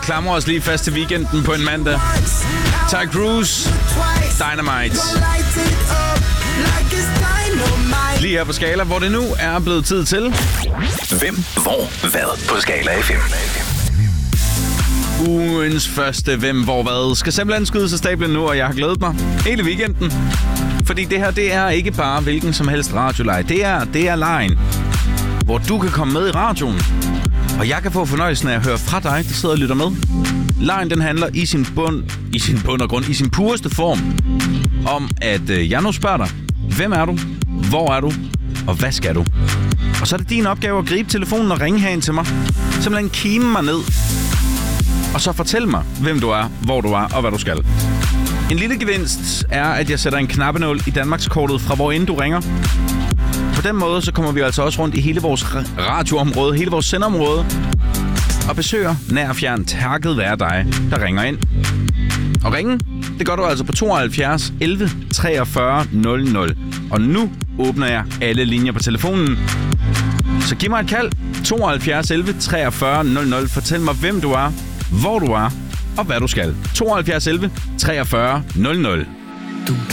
klamrer os lige fast til weekenden på en mandag. Ty Cruz, Dynamite. Lige her på Skala, hvor det nu er blevet tid til... Hvem, hvor, hvad på Skala FM. Ugens første Hvem, hvor, hvad skal simpelthen skydes af stablen nu, og jeg har glædet mig hele weekenden. Fordi det her, det er ikke bare hvilken som helst radioleje. Det er lejen, hvor du kan komme med i radioen. Og jeg kan få fornøjelsen af at høre fra dig, der sidder og lytter med. Lejen, den handler i sin bund og grund, i sin pureste form, om at jeg nu spørger dig, hvem er du, hvor er du, og hvad skal du? Og så er det din opgave at gribe telefonen og ringe herind til mig. Simpelthen kime mig ned. Og så fortæl mig, hvem du er, hvor du er og hvad du skal. En lille gevinst er, at jeg sætter en knappenål i Danmarkskortet fra hvor end du ringer. På den måde så kommer vi altså også rundt i hele vores radioområde, hele vores sendeområde, og besøger nær og fjern takket være dig, der ringer ind. Og ringe, det gør du altså på 72 11 43 00. Og nu åbner jeg alle linjer på telefonen. Så giv mig et kald. 72 11 43 00. Fortæl mig, hvem du er, hvor du er og hvad du skal. 72 11 43 00.